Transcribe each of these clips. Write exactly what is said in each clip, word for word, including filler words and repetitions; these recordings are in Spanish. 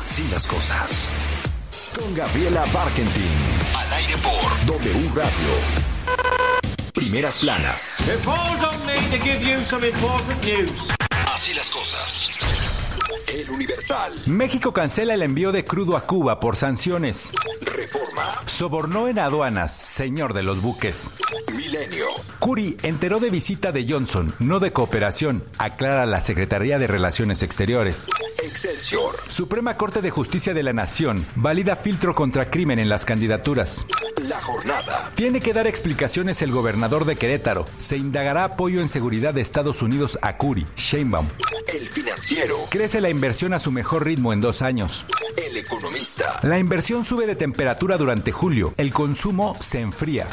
Así las cosas. Con Gabriela Barkentin. Al aire por W Radio. Primeras planas. It falls on me to give you some important news. Así las cosas. El Universal. México cancela el envío de crudo a Cuba por sanciones. Reforma. Sobornó en aduanas, señor de los buques. Milenio. Curi enteró de visita de Johnson, no de cooperación, aclara la Secretaría de Relaciones Exteriores. Excelsior. Suprema Corte de Justicia de la Nación valida filtro contra crimen en las candidaturas. La jornada. Tiene que dar explicaciones el gobernador de Querétaro. Se indagará apoyo en seguridad de Estados Unidos a Curi, Sheinbaum. El Financiero. Crece la inversión a su mejor ritmo en dos años. El Economista. La inversión sube de temperatura durante julio. El consumo se enfría.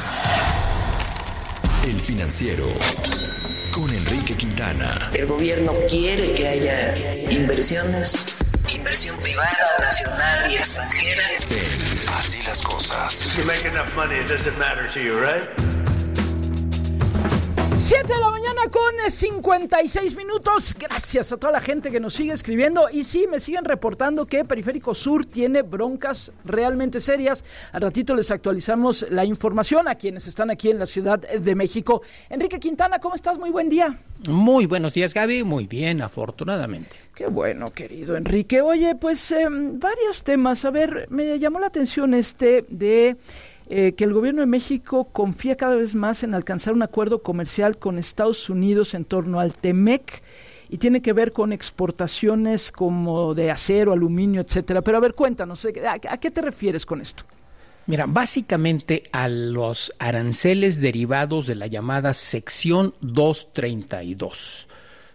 El Financiero. Con Enrique Quintana. El gobierno quiere que haya inversiones, inversión privada, nacional y extranjera. En Así las cosas. You make enough money, it doesn't matter to you, right? siete de la mañana con cincuenta y seis minutos. Gracias a toda la gente que nos sigue escribiendo. Y sí, me siguen reportando que Periférico Sur tiene broncas realmente serias. Al ratito les actualizamos la información a quienes están aquí en la Ciudad de México. Enrique Quintana, ¿cómo estás? Muy buen día. Muy buenos días, Gaby. Muy bien, afortunadamente. Qué bueno, querido Enrique. Oye, pues eh, varios temas. A ver, me llamó la atención este de... Eh, que el gobierno de México confía cada vez más en alcanzar un acuerdo comercial con Estados Unidos en torno al TEMEC y tiene que ver con exportaciones como de acero, aluminio, etcétera. Pero a ver, cuéntanos, ¿a, a qué te refieres con esto? Mira, básicamente a los aranceles derivados de la llamada sección doscientos treinta y dos.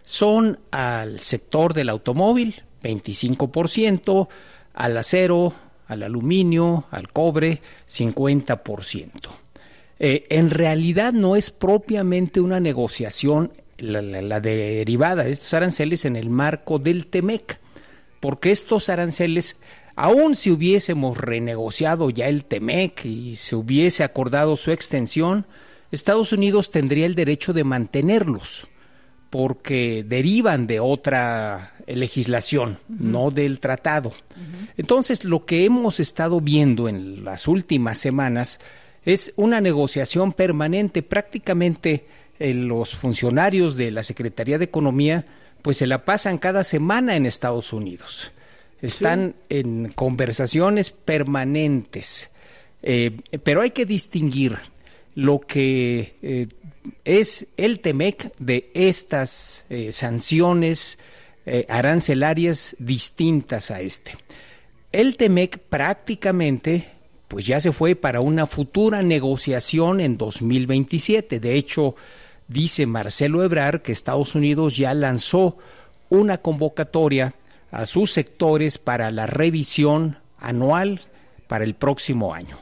Son al sector del automóvil, veinticinco por ciento, al acero, al aluminio, al cobre, cincuenta por ciento. Eh, en realidad no es propiamente una negociación la, la, la derivada de estos aranceles en el marco del TEMEC, porque estos aranceles, aun si hubiésemos renegociado ya el TEMEC y se hubiese acordado su extensión, Estados Unidos tendría el derecho de mantenerlos, porque derivan de otra legislación, uh-huh. no del tratado. Uh-huh. Entonces, lo que hemos estado viendo en las últimas semanas es una negociación permanente. Prácticamente eh, los funcionarios de la Secretaría de Economía pues se la pasan cada semana en Estados Unidos. Están sí. en conversaciones permanentes. Eh, pero hay que distinguir lo que... Eh, es el TEMEC de estas eh, sanciones eh, arancelarias distintas a este. El TEMEC prácticamente pues ya se fue para una futura negociación en dos mil veintisiete. De hecho, dice Marcelo Ebrard que Estados Unidos ya lanzó una convocatoria a sus sectores para la revisión anual para el próximo año.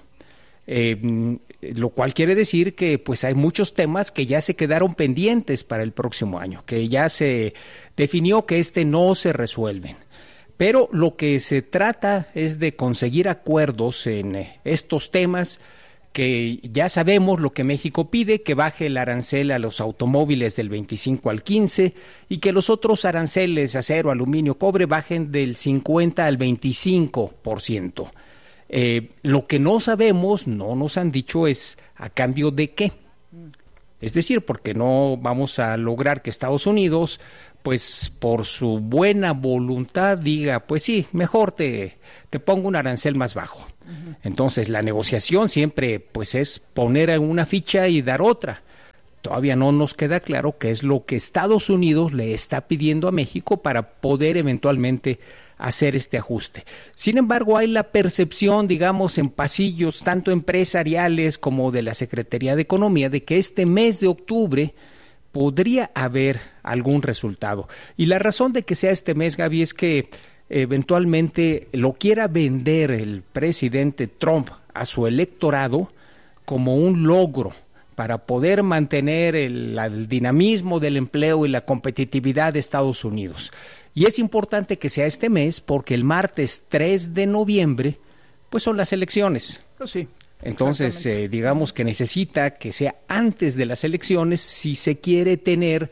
Eh, lo cual quiere decir que pues hay muchos temas que ya se quedaron pendientes para el próximo año, que ya se definió que este no se resuelven. Pero lo que se trata es de conseguir acuerdos en estos temas que ya sabemos lo que México pide, que baje el arancel a los automóviles del veinticinco al quince y que los otros aranceles, acero, aluminio, cobre, bajen del cincuenta al veinticinco por ciento. Eh, lo que no sabemos, no nos han dicho es a cambio de qué. Es decir, porque no vamos a lograr que Estados Unidos, pues por su buena voluntad diga, pues sí, mejor te, te pongo un arancel más bajo. Uh-huh. Entonces la negociación siempre pues es poner una ficha y dar otra. Todavía no nos queda claro qué es lo que Estados Unidos le está pidiendo a México para poder eventualmente hacer este ajuste. Sin embargo, hay la percepción, digamos, en pasillos tanto empresariales como de la Secretaría de Economía de que este mes de octubre podría haber algún resultado. Y la razón de que sea este mes, Gaby, es que eventualmente lo quiera vender el presidente Trump a su electorado como un logro para poder mantener el, el dinamismo del empleo y la competitividad de Estados Unidos. Y es importante que sea este mes porque el martes tres de noviembre pues son las elecciones. Pues sí. Entonces, eh, digamos que necesita que sea antes de las elecciones si se quiere tener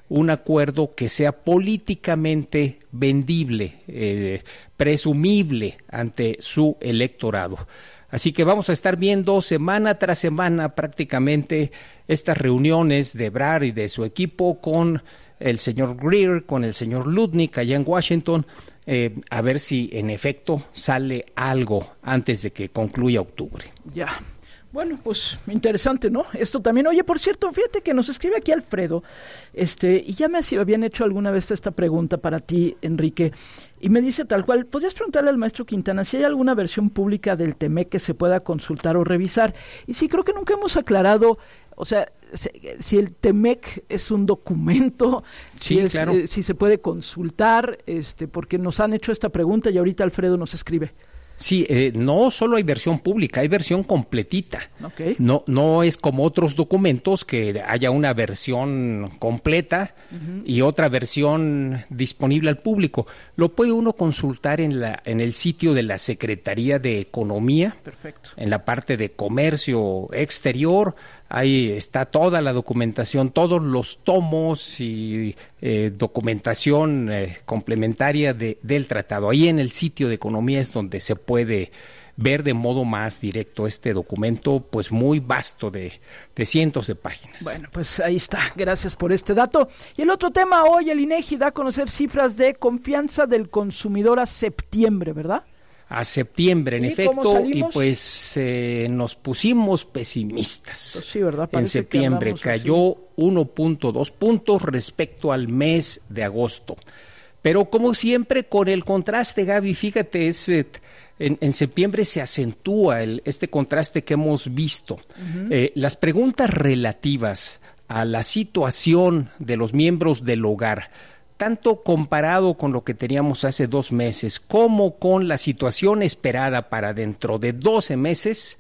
un acuerdo que sea políticamente vendible, eh, presumible ante su electorado. Así que vamos a estar viendo semana tras semana prácticamente estas reuniones de Ebrard y de su equipo con el señor Greer, con el señor Lutnick allá en Washington, eh, a ver si en efecto sale algo antes de que concluya octubre. Ya. Bueno, pues interesante, ¿no? Esto también. Oye, por cierto, fíjate que nos escribe aquí Alfredo, este, y ya me habían hecho alguna vez esta pregunta para ti, Enrique, y me dice tal cual, ¿podrías preguntarle al maestro Quintana si hay alguna versión pública del T M E C que se pueda consultar o revisar? Y sí, creo que nunca hemos aclarado, o sea, si el T M E C es un documento, sí, si, es, claro. eh, si se puede consultar, este, porque nos han hecho esta pregunta y ahorita Alfredo nos escribe. Sí, eh, no solo hay versión pública, hay versión completita. Okay. No, no es como otros documentos que haya una versión completa uh-huh. y otra versión disponible al público. Lo puede uno consultar en la en el sitio de la Secretaría de Economía. Perfecto. En la parte de comercio exterior. Ahí está toda la documentación, todos los tomos y eh, documentación eh, complementaria de, del tratado. Ahí en el sitio de Economía es donde se puede ver de modo más directo este documento, pues muy vasto de, de cientos de páginas. Bueno, pues ahí está. Gracias por este dato. Y el otro tema, hoy el INEGI da a conocer cifras de confianza del consumidor a septiembre, ¿verdad? A septiembre, en ¿Y efecto, y pues eh, nos pusimos pesimistas. Pues sí, ¿verdad? En septiembre cayó uno punto dos puntos respecto al mes de agosto. Pero como siempre, con el contraste, Gaby, fíjate, es, eh, en, en septiembre se acentúa el, este contraste que hemos visto. Uh-huh. Eh, las preguntas relativas a la situación de los miembros del hogar, tanto comparado con lo que teníamos hace dos meses como con la situación esperada para dentro de doce meses,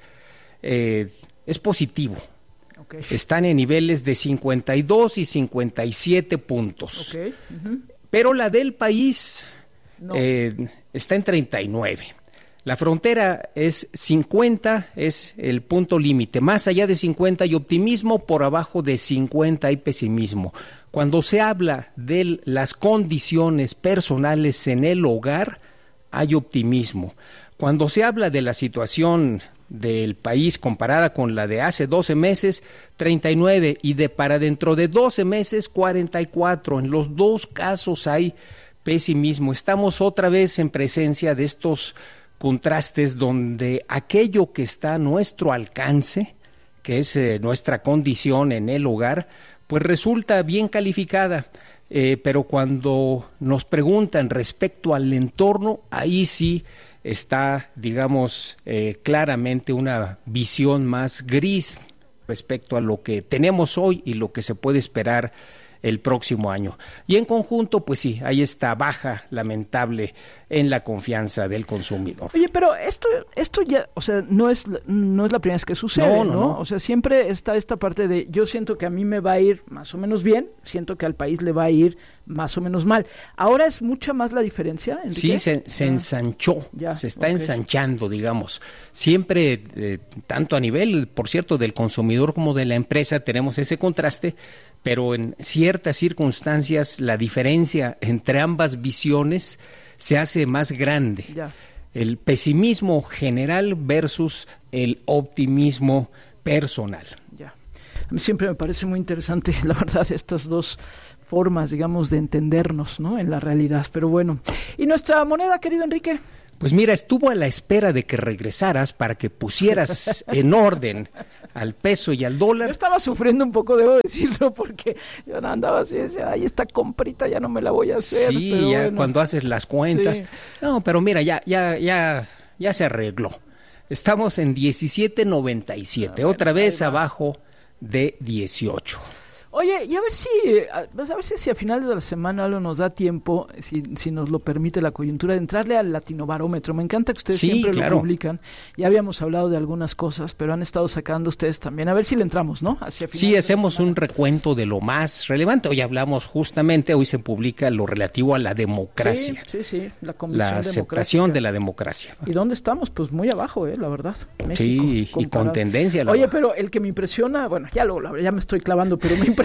eh, es positivo. Okay. Están en niveles de cincuenta y dos y cincuenta y siete puntos. Okay. Uh-huh. Pero la del país no. eh, está en treinta y nueve. La frontera es cincuenta, es el punto límite. Más allá de cincuenta hay optimismo, por abajo de cincuenta hay pesimismo. Cuando se habla de las condiciones personales en el hogar, hay optimismo. Cuando se habla de la situación del país comparada con la de hace doce meses, treinta y nueve, y de para dentro de doce meses, cuarenta y cuatro. En los dos casos hay pesimismo. Estamos otra vez en presencia de estos contrastes donde aquello que está a nuestro alcance, que es eh, nuestra condición en el hogar, pues resulta bien calificada, eh, pero cuando nos preguntan respecto al entorno, ahí sí está, digamos, eh, claramente una visión más gris respecto a lo que tenemos hoy y lo que se puede esperar el próximo año. Y en conjunto, pues sí, hay esta baja lamentable en la confianza del consumidor. Oye, pero esto esto ya, o sea, no es no es la primera vez que sucede, ¿no? No, no, no. O sea, siempre está esta parte de yo siento que a mí me va a ir más o menos bien, siento que al país le va a ir más o menos mal. ¿Ahora es mucha más la diferencia, Enrique? Sí, se, se ah. ensanchó, ya, se está okay. ensanchando, digamos. Siempre, eh, tanto a nivel, por cierto, del consumidor como de la empresa, tenemos ese contraste, pero en ciertas circunstancias la diferencia entre ambas visiones se hace más grande. Ya. El pesimismo general versus el optimismo personal. Ya. A mí siempre me parece muy interesante, la verdad, estas dos formas, digamos, de entendernos, ¿no?, en la realidad. Pero bueno. ¿Y nuestra moneda, querido Enrique? Pues mira, estuvo a la espera de que regresaras para que pusieras en orden al peso y al dólar. Yo estaba sufriendo un poco, debo decirlo, porque yo andaba así, decía, ay, esta comprita ya no me la voy a hacer. Sí, pero ya bueno. Cuando haces las cuentas. Sí. No, pero mira, ya, ya, ya, ya se arregló. Estamos en diecisiete noventa y siete, ah, otra bueno, vez abajo de dieciocho. Oye, y a ver si, a, a ver si, si a finales de la semana algo nos da tiempo, si, si nos lo permite la coyuntura, de entrarle al Latinobarómetro. Me encanta que ustedes sí, siempre claro. lo publican. Ya habíamos hablado de algunas cosas, pero han estado sacando ustedes también. A ver si le entramos, ¿no? Hacia sí, hacemos un recuento de lo más relevante. Hoy hablamos justamente, hoy se publica lo relativo a la democracia. Sí, sí, sí. La, comisión la aceptación de la democracia. ¿Y dónde estamos? Pues muy abajo, ¿eh? La verdad. México, sí, comparado. Y con tendencia. Oye, verdad. Pero el que me impresiona, bueno, ya, lo, ya me estoy clavando, pero me impresiona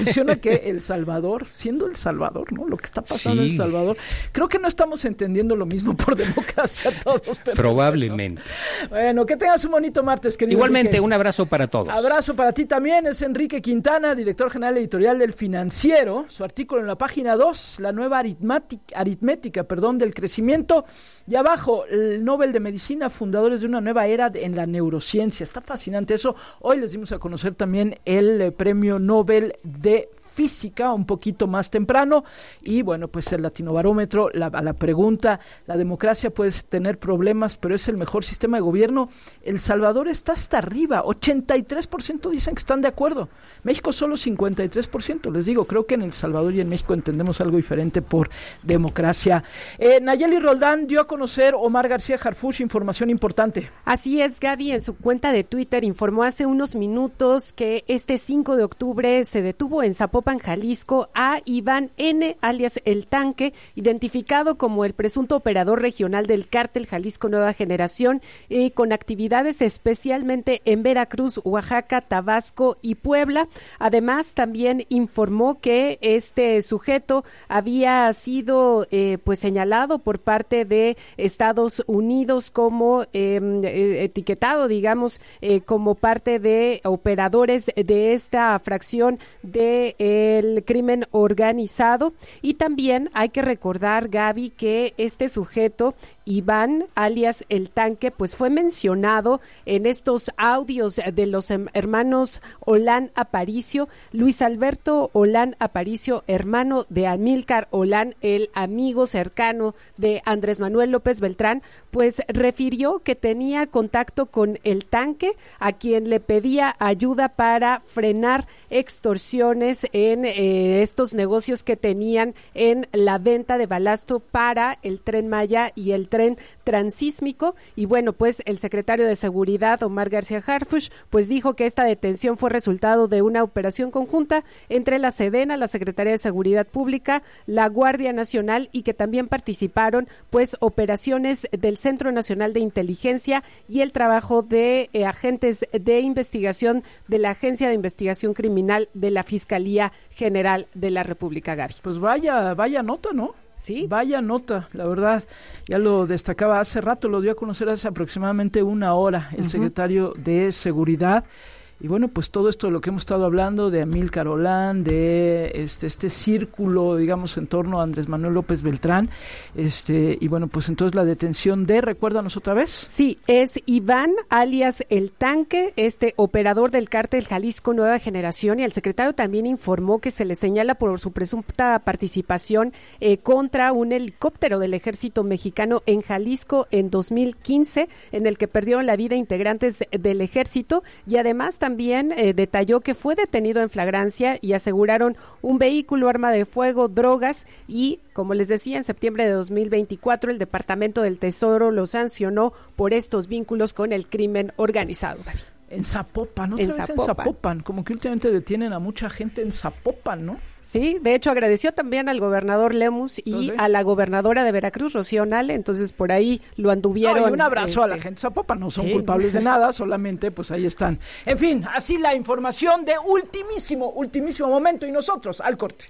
impresiona que El Salvador, siendo El Salvador, ¿no? Lo que está pasando sí. en El Salvador, creo que no estamos entendiendo lo mismo por democracia todos. Pero probablemente. Bueno. bueno, que tengas un bonito martes, querido. Igualmente, Enrique. Un abrazo para todos. Abrazo para ti también. Es Enrique Quintana, director general editorial del Financiero. Su artículo en la página dos, la nueva aritmética, aritmética perdón, del crecimiento. Y abajo, el Nobel de Medicina, fundadores de una nueva era en la neurociencia. Está fascinante eso. Hoy les dimos a conocer también el eh, premio Nobel de Física, un poquito más temprano. Y bueno, pues el Latinobarómetro, la, a la pregunta, la democracia puede tener problemas, pero es el mejor sistema de gobierno. El Salvador está hasta arriba, ochenta y tres por ciento dicen que están de acuerdo. México solo cincuenta y tres por ciento. Les digo, creo que en El Salvador y en México entendemos algo diferente por democracia. Eh, Nayeli Roldán dio a conocer Omar García Harfuch, información importante. Así es, Gaby, en su cuenta de Twitter informó hace unos minutos que este cinco de octubre se detuvo en Zapopan, Jalisco, a Iván N., alias El Tanque, identificado como el presunto operador regional del cártel Jalisco Nueva Generación, eh, con actividades especialmente en Veracruz, Oaxaca, Tabasco y Puebla. Además, también informó que este sujeto había sido eh, pues señalado por parte de Estados Unidos como eh, etiquetado, digamos, eh, como parte de operadores de esta fracción de eh, el crimen organizado. Y también hay que recordar, Gaby, que este sujeto, Iván, alias El Tanque, pues fue mencionado en estos audios de los hermanos Olán Aparicio. Luis Alberto Olán Aparicio, hermano de Amílcar Olán, el amigo cercano de Andrés Manuel López Beltrán, pues refirió que tenía contacto con El Tanque, a quien le pedía ayuda para frenar extorsiones en eh, estos negocios que tenían en la venta de balasto para el Tren Maya y el Tren Transísmico. Y bueno, pues el secretario de Seguridad, Omar García Harfuch, pues dijo que esta detención fue resultado de una operación conjunta entre la Sedena, la Secretaría de Seguridad Pública, la Guardia Nacional, y que también participaron pues operaciones del Centro Nacional de Inteligencia y el trabajo de eh, agentes de investigación de la Agencia de Investigación Criminal de la Fiscalía General de la República, Gaby. Pues vaya, vaya nota, ¿no? Sí. Vaya nota, la verdad, ya lo destacaba hace rato, lo dio a conocer hace aproximadamente una hora el uh-huh. secretario de Seguridad. Y bueno, pues todo esto de lo que hemos estado hablando, de Amílcar Olán, de este este círculo, digamos, en torno a Andrés Manuel López Beltrán, este y bueno, pues entonces la detención de, recuérdanos otra vez. Sí, es Iván, alias El Tanque, este operador del cártel Jalisco Nueva Generación, y el secretario también informó que se le señala por su presunta participación eh, contra un helicóptero del ejército mexicano en Jalisco en dos mil quince, en el que perdieron la vida integrantes del ejército, y además también También eh, detalló que fue detenido en flagrancia y aseguraron un vehículo, arma de fuego, drogas y, como les decía, en septiembre de dos mil veinticuatro el Departamento del Tesoro lo sancionó por estos vínculos con el crimen organizado. En Zapopan, otra en vez Zapopan. en Zapopan, como que últimamente detienen a mucha gente en Zapopan, ¿no? Sí, de hecho agradeció también al gobernador Lemus y ¿sí? a la gobernadora de Veracruz, Rocío Nale, entonces por ahí lo anduvieron. No, y un abrazo este... a la gente de Zapopan, no son sí. culpables de nada, solamente pues ahí están. En fin, así la información de ultimísimo, ultimísimo momento, y nosotros al corte.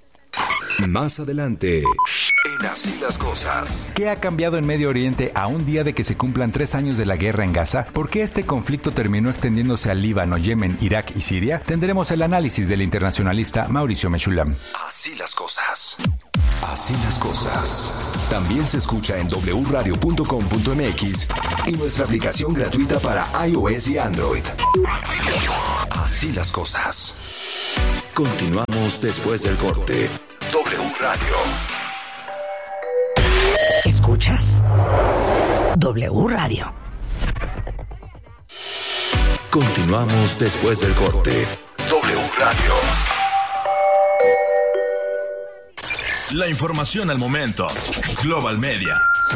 Más adelante, en Así las Cosas. ¿Qué ha cambiado en Medio Oriente a un día de que se cumplan tres años de la guerra en Gaza? ¿Por qué este conflicto terminó extendiéndose al Líbano, Yemen, Irak y Siria? Tendremos el análisis del internacionalista Mauricio Mechulam. Así las Cosas. Así las Cosas. También se escucha en doble u radio punto com punto m x y nuestra aplicación gratuita para iOS y Android. Así las Cosas. Continuamos después del corte. W Radio. ¿Escuchas? W Radio. Continuamos después del corte. W Radio. La información al momento. Global Media.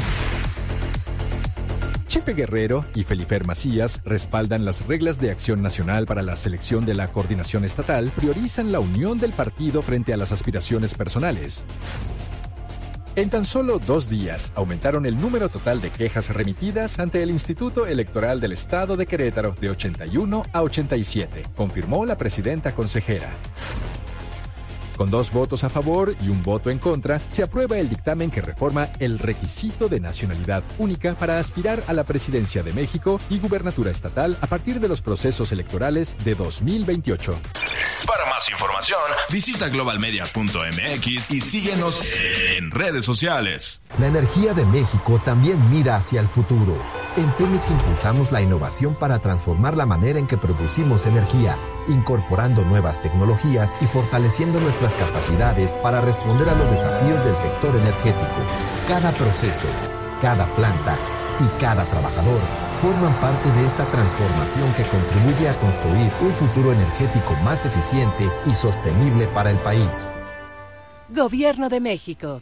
Chepe Guerrero y Felifer Macías respaldan las reglas de acción nacional para la selección de la coordinación estatal, priorizan la unión del partido frente a las aspiraciones personales. En tan solo dos días, aumentaron el número total de quejas remitidas ante el Instituto Electoral del Estado de Querétaro de ochenta y uno a ochenta y siete, confirmó la presidenta consejera. Con dos votos a favor y un voto en contra, se aprueba el dictamen que reforma el requisito de nacionalidad única para aspirar a la presidencia de México y gubernatura estatal a partir de los procesos electorales de dos mil veintiocho. Para más información, visita global media punto m x y síguenos en redes sociales. La energía de México también mira hacia el futuro. En Pemex impulsamos la innovación para transformar la manera en que producimos energía, incorporando nuevas tecnologías y fortaleciendo nuestras capacidades para responder a los desafíos del sector energético. Cada proceso, cada planta y cada trabajador forman parte de esta transformación que contribuye a construir un futuro energético más eficiente y sostenible para el país. Gobierno de México.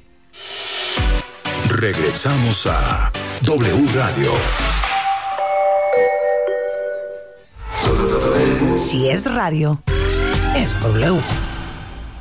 Regresamos a W Radio. Si es radio, es W.